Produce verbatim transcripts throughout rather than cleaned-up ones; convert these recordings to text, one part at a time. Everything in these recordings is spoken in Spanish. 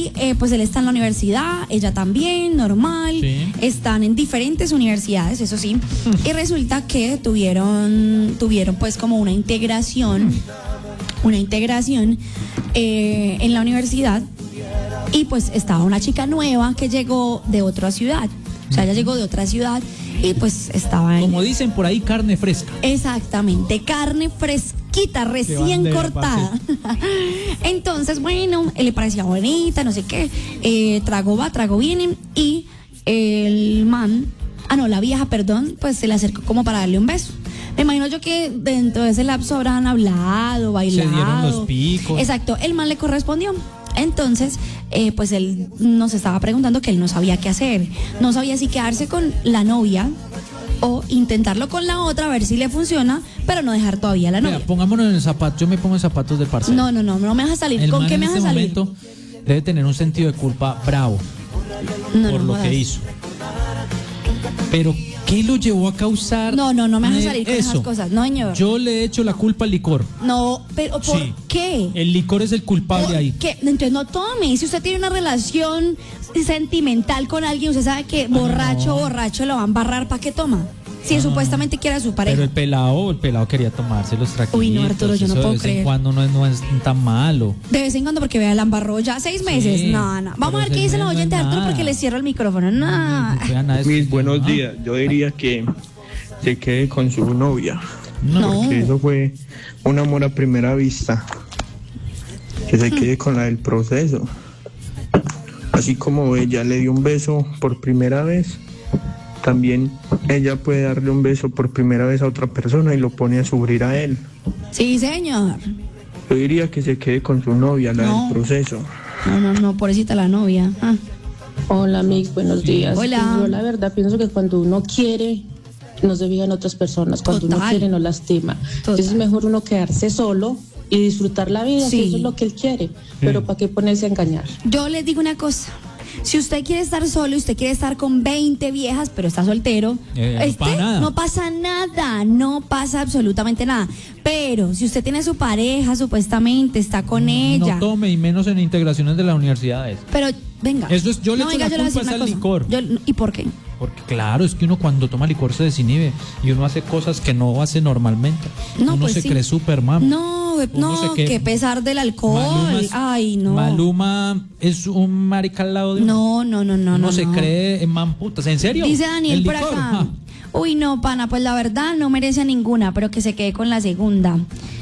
Y eh, pues él está en la universidad, ella también, normal. Sí. Están en diferentes universidades, eso sí. Y resulta que tuvieron, tuvieron pues como una integración, una integración eh, en la universidad. Y pues estaba una chica nueva que llegó de otra ciudad. O sea, ella llegó de otra ciudad y pues estaba en... Como dicen por ahí, carne fresca. Exactamente, carne fresquita, recién bandera, cortada. Entonces, bueno, él le parecía bonita, no sé qué. Eh, trago va, trago viene. Y el man, ah no, la vieja, perdón, pues se le acercó como para darle un beso. Me imagino yo que dentro de ese lapso habrán hablado, bailado. Se dieron los picos. Exacto, el man le correspondió. Entonces, eh, pues él nos estaba preguntando que él no sabía qué hacer. No sabía si quedarse con la novia o intentarlo con la otra, a ver si le funciona, pero no dejar todavía a la novia. Vea, pongámonos en el zapato. Yo me pongo en zapatos del parcero. No, no, no, no me vas a salir. El ¿Con man qué en me vas este a salir? momento debe tener un sentido de culpa bravo No, por no lo jodas. que hizo. Pero, ¿qué lo llevó a causar? No, no, no me vas a eh, salir con eso? esas cosas. No, señor. Yo le he hecho la culpa al licor. No, pero ¿por Sí. qué? El licor es el culpable ¿Por ahí. qué? Entonces no tome. Si usted tiene una relación sentimental con alguien, usted sabe que borracho, no. borracho lo va a embarrar. ¿Para qué toma? Si él supuestamente quiere a su pareja. Pero el pelado, el pelado quería tomarse los traquitos. Uy, no, Arturo, yo no eso puedo de vez creer. en cuando no es, no es tan malo. De vez en cuando, porque vea, la embarró ya seis meses. Sí, No, no. Vamos pero a ver qué seis dice la meses no oyente es de Arturo, nada. porque le cierro el micrófono. No. No vea nada de eso. Mis buenos Ah, días. Yo diría que se quede con su novia. No. Porque eso fue un amor a primera vista. Que se quede con la del proceso. Así como ella le dio un beso por primera vez, también ella puede darle un beso por primera vez a otra persona y lo pone a sufrir a él. Sí, señor. Yo diría que se quede con su novia, la No. del proceso. No, no, no, pobrecita la novia. Ah. Hola, Mick, buenos días. Hola. Pues yo la verdad pienso que cuando uno quiere, no se fijan otras personas. Cuando Total. uno quiere, no lastima. Entonces es mejor uno quedarse solo y disfrutar la vida, Sí. que eso es lo que él quiere. Pero ¿para qué ponerse a engañar? Yo les digo una cosa. Si usted quiere estar solo y usted quiere estar con veinte viejas, pero está soltero, Eh, no este, pasa nada. no pasa nada, no pasa absolutamente nada. Pero si usted tiene su pareja, supuestamente está con ella, No tome, y menos en integraciones de las universidades. pero venga. Eso es- yo le no, echo venga, la yo le voy a culpa decir es una al cosa. licor. Yo- ¿Y por qué? Porque claro, es que uno cuando toma licor se desinhibe y uno hace cosas que no hace normalmente. No, uno pues se sí. cree Superman. No, Uno no, se que- que pesar del alcohol. Maluma es- Ay, no. Maluma es un marica al lado de uno. No, no, no, no. Uno no, se no. cree en man putas. ¿En serio? Dice Daniel El por licor, acá. ja. Uy, no, pana, pues la verdad no merece a ninguna, pero que se quede con la segunda.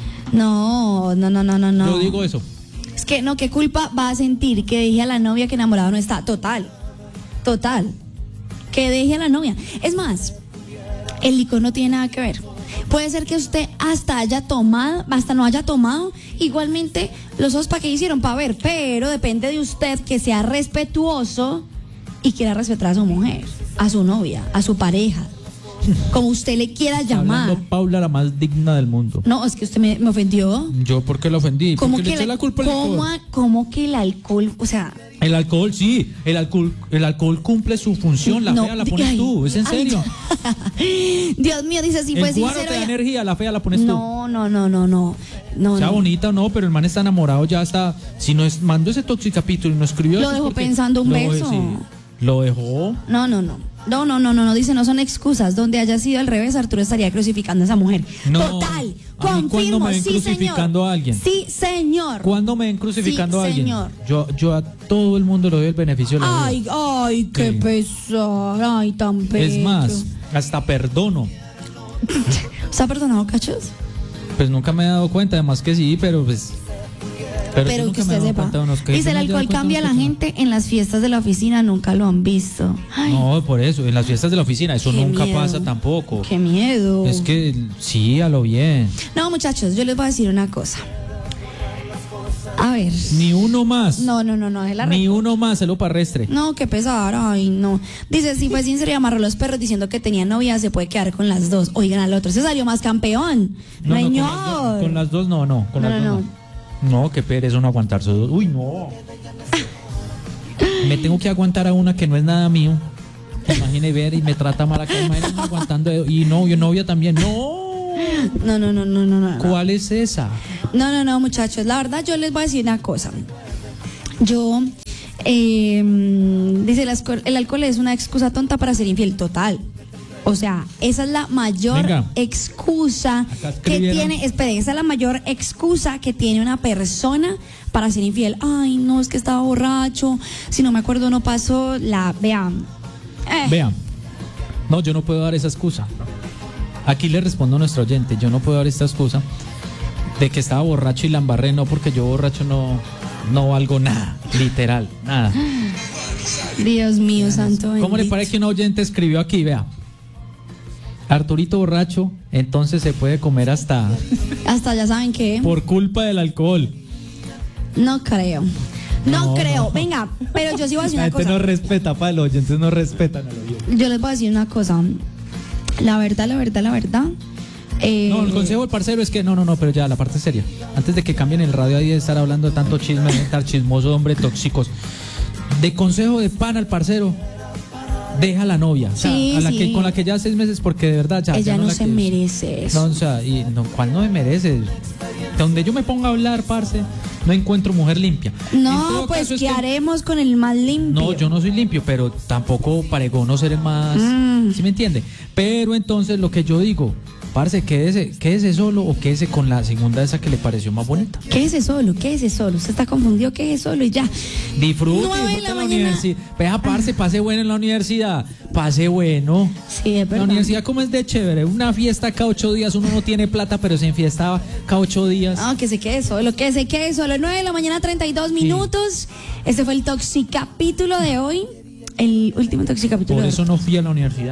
No, no, no, no, no, no. Yo digo eso. Es que no, ¿qué culpa va a sentir que deje a la novia que enamorado no está? Total, total. Que deje a la novia. Es más, el licor no tiene nada que ver. Puede ser que usted hasta haya tomado, hasta no haya tomado. Igualmente, los ojos para qué hicieron, para ver. Pero depende de usted que sea respetuoso y quiera respetar a su mujer, a su novia, a su pareja, como usted le quiera Está llamar. hablando Paula, la más digna del mundo. No, es que usted me, me ofendió. ¿Yo por qué la ofendí? ¿Cómo Porque le que, eché la- la culpa al cómo, licor. a- cómo que el alcohol, o sea, El alcohol, sí. El alcohol, el alcohol cumple su función. La no, fea la di- pones ay, tú. ¿Es en ay, serio? Dios mío, dice, si el fue guaro sincero. te da ya- energía. La fea la pones tú. No, no, no, no, no. no Sea no. bonita o no, pero el man está enamorado, ya está. Si nos mandó ese tóxico capítulo y nos escribió. Lo eso es dejó porque pensando un lo- beso. sí, lo dejó. No, no, no. No, no, no, no, no, dice, no son excusas. Donde haya sido al revés, Arturo estaría crucificando a esa mujer. No. Total, ¿A mí confirmo, cuándo me ven sí, crucificando señor. a alguien? Sí, señor. ¿Cuándo me ven crucificando Sí, a alguien? señor. Yo, yo a todo el mundo le doy el beneficio de la duda. Ay, ay, qué Sí. pesar, ay, tan bello. Es más, hasta perdono. ¿Se ha perdonado, cachos? Pues nunca me he dado cuenta, además que sí, pero pues. Pero, Pero yo que nunca me he usted dado sepa. cuenta de unos que Dice, yo el no me he dado alcohol cuenta de cambia a la unos que gente en las fiestas de la oficina, nunca lo han visto. Ay, No, por eso, en las fiestas de la oficina, eso qué nunca miedo. pasa tampoco. Qué miedo. Es que sí, a lo bien. No, muchachos, yo les voy a decir una cosa. A ver. Ni uno más. No, no, no, no, es la Ni re- uno más, el parrestre. No, qué pesar, ay, no. Dice, si fue sincero y amarró los perros diciendo que tenía novia, se puede quedar con las dos. Oigan al otro, se salió más campeón. No, no, con Señor. las dos- con las dos no, no. Con No, las no, dos no. No, qué pereza uno aguantarse dos. Uy, no. Me tengo que aguantar a una que no es nada mío. Imagine ver y me trata mal acá. Imagínate aguantando. Y no, yo novia también. No. No, no, no, no, no, no. ¿Cuál es esa? No, no, no, muchachos. La verdad, yo les voy a decir una cosa. Yo Eh, dice, el, asco- el alcohol es una excusa tonta para ser infiel. Total. O sea, esa es la mayor Venga. excusa Acá que escribieron. tiene, espere, esa es la mayor excusa que tiene una persona para ser infiel. Ay, no, es que estaba borracho, si no me acuerdo no pasó, la, vean. Eh, Vean, no, yo no puedo dar esa excusa. Aquí le respondo a nuestro oyente, yo no puedo dar esta excusa de que estaba borracho y la embarré, no, porque yo borracho no, no valgo nada, literal, nada. Dios mío, santo ¿Cómo le bendito. parece que un oyente escribió aquí? Vea, Arturito borracho, entonces se puede comer hasta Hasta ya saben qué. por culpa del alcohol. No creo. No, No, creo. no. Venga, pero yo sí voy a decir La una gente cosa. no respeta, para los oyentes no respetan al oyente. Yo les voy a decir una cosa. La verdad, la verdad, la verdad. eh, No, el consejo del parcero es que no, no, no, pero ya la parte seria. Antes de que cambien el radio ahí de estar hablando de tanto chisme, de estar chismoso, hombre, tóxicos. De consejo de pan al parcero, deja la novia, o sea, Sí, a la sí. que, con la que ya seis meses, porque de verdad ya, Ella ya no, la se que- merece eso. No, o sea, y no, ¿cuál no me merece? Donde yo me ponga a hablar, parce, no encuentro mujer limpia. En No, todo pues, caso es ¿qué que- haremos con el más limpio? No, yo no soy limpio, pero tampoco paregó no ser el más, Mm. ¿sí me entiende? Pero entonces lo que yo digo, parce, quédese, quédese solo o quédese con la segunda esa que le pareció más bonita. Quédese solo, quédese solo. Usted está confundido, quédese solo y ya. Disfrute, Nueve de disfrute la la, mañana. universidad. Vea, parce, pase bueno en la universidad. Pase bueno. Sí, es La verdad. universidad como es de chévere, una fiesta cada ocho días, uno no tiene plata, pero se enfiestaba cada ocho días. No, que se quede solo, que se quede solo. nueve de la mañana, treinta y dos minutos. Este fue el Toxicapítulo de hoy. El último Toxicapítulo Por de eso hoy. no fui a la universidad.